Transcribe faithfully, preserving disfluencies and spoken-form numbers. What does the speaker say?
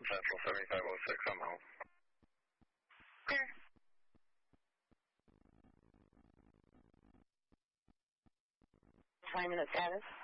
Central seventy-five oh six, I'm home. Clear. Time and status.